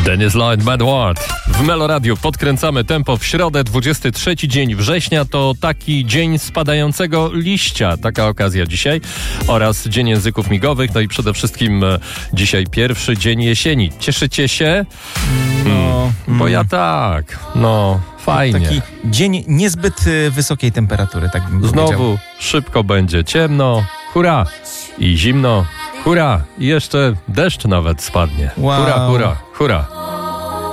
Dennis Lloyd, Mad World. W Meloradiu podkręcamy tempo w środę, 23 dzień września. To taki dzień spadającego liścia. Taka okazja dzisiaj. Oraz Dzień Języków Migowych. No i przede wszystkim dzisiaj pierwszy dzień jesieni. Cieszycie się? Bo ja tak. No, fajnie. Taki dzień niezbyt wysokiej temperatury, tak bym powiedział. Znowu szybko będzie ciemno. Hurra! I zimno. Hurra! I jeszcze deszcz nawet spadnie. Wow. Hurra, hurra, hurra.